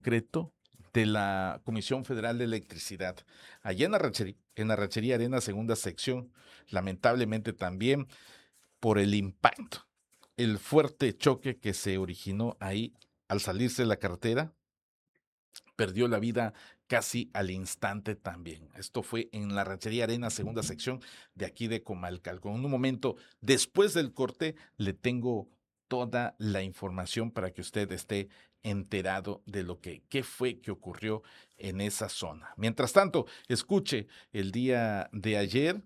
concreto de la Comisión Federal de Electricidad, allá en la Ranchería Arena, segunda sección, lamentablemente también por el impacto, el fuerte choque que se originó ahí al salirse de la carretera, perdió la vida casi al instante también. Esto fue en la Ranchería Arena, segunda sección de aquí de Comalcalco. En un momento después del corte le tengo toda la información para que usted esté enterado de lo que qué fue que ocurrió en esa zona. Mientras tanto, escuche el día de ayer.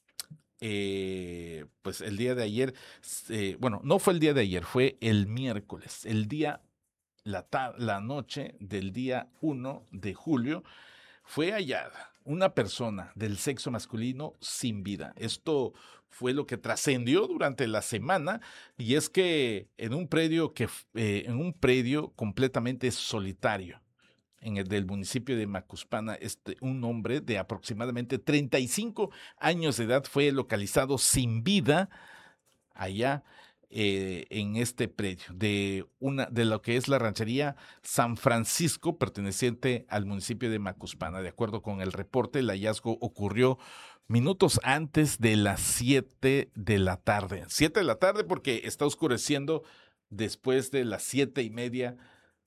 Pues el día de ayer, bueno, no fue el día de ayer, fue el miércoles, el día la noche del día 1 de julio, fue hallada una persona del sexo masculino sin vida. Esto fue lo que trascendió durante la semana, y es que en un predio completamente solitario en el del municipio de Macuspana, un hombre de aproximadamente 35 años de edad fue localizado sin vida allá en este predio de lo que es la ranchería San Francisco, perteneciente al municipio de Macuspana. De acuerdo con el reporte, el hallazgo ocurrió minutos antes de las 7 de la tarde. 7 de la tarde porque está oscureciendo después de las 7:30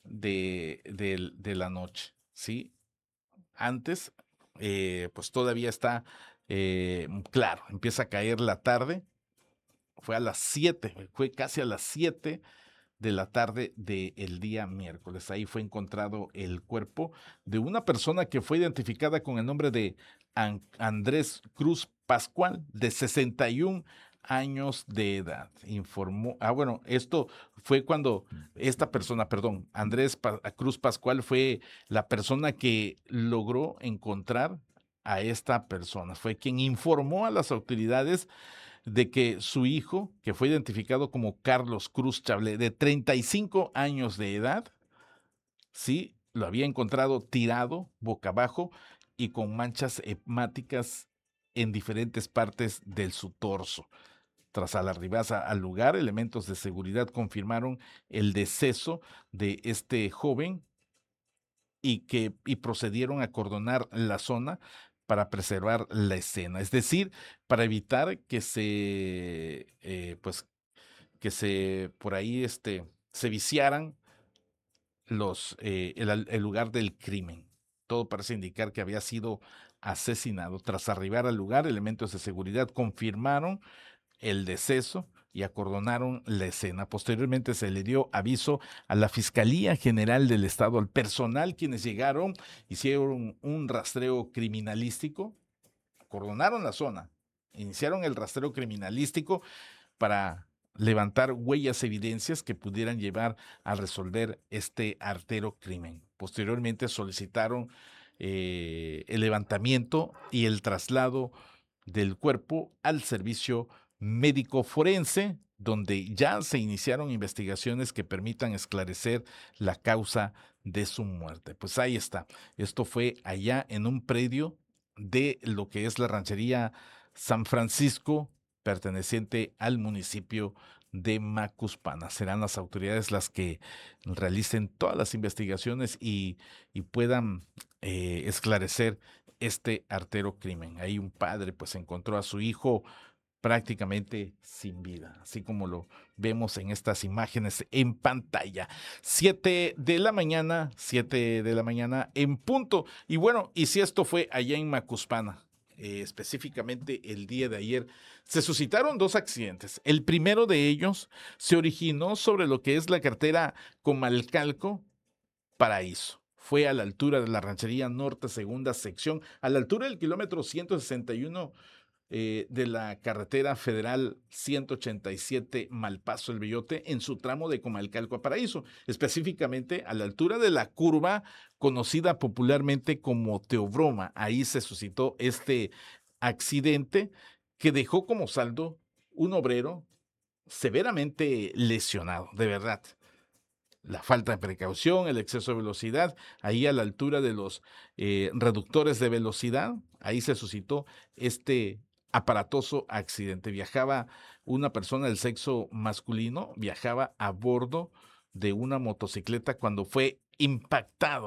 de la noche, ¿sí? Antes, pues todavía está claro, empieza a caer la tarde. Fue a las 7, fue casi a las 7 de la tarde del día miércoles. Ahí fue encontrado el cuerpo de una persona que fue identificada con el nombre de Andrés Cruz Pascual, de 61 años de edad. Informó, bueno, esto fue cuando esta persona, perdón, Cruz Pascual fue la persona que logró encontrar a esta persona. Fue quien informó a las autoridades de que su hijo, que fue identificado como Carlos Cruz Chablé, de 35 años de edad, sí, lo había encontrado tirado boca abajo y con manchas hemáticas en diferentes partes de su torso. Tras arribada al lugar, elementos de seguridad confirmaron el deceso de este joven y procedieron a acordonar la zona para preservar la escena, es decir, para evitar que pues, que por ahí, se viciaran el lugar del crimen. Todo parece indicar que había sido asesinado. Tras arribar al lugar, elementos de seguridad confirmaron el deceso y acordonaron la escena. Posteriormente se le dio aviso a la Fiscalía General del Estado, al personal, quienes llegaron, hicieron un rastreo criminalístico, acordonaron la zona, iniciaron el rastreo criminalístico para levantar huellas, evidencias que pudieran llevar a resolver este artero crimen. Posteriormente solicitaron el levantamiento y el traslado del cuerpo al servicio médico forense, donde ya se iniciaron investigaciones que permitan esclarecer la causa de su muerte. Pues ahí está. Esto fue allá en un predio de lo que es la ranchería San Francisco, perteneciente al municipio de Macuspana. Serán las autoridades las que realicen todas las investigaciones y puedan esclarecer este artero crimen. Ahí un padre pues encontró a su hijo prácticamente sin vida, así como lo vemos en estas imágenes en pantalla. 7 de la mañana en punto. Y bueno, y si esto fue allá en Macuspana, específicamente el día de ayer, se suscitaron dos accidentes. El primero de ellos se originó sobre lo que es la carretera Comalcalco Paraíso. Fue a la altura de la Ranchería Norte, segunda sección, a la altura del kilómetro 161 de la carretera federal 187 Malpaso El Bellote, en su tramo de Comalcalco a Paraíso, específicamente a la altura de la curva conocida popularmente como Teobroma. Ahí se suscitó este accidente que dejó como saldo un obrero severamente lesionado, de verdad. La falta de precaución, el exceso de velocidad, ahí a la altura de los reductores de velocidad, ahí se suscitó este aparatoso accidente. Viajaba una persona del sexo masculino, viajaba a bordo de una motocicleta cuando fue impactado.